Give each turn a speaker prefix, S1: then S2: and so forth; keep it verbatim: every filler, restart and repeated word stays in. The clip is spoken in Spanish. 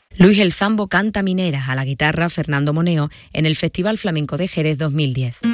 S1: Luis El Zambo canta Mineras, a la guitarra Fernando Moneo en el Festival Flamenco de Jerez dos mil diez.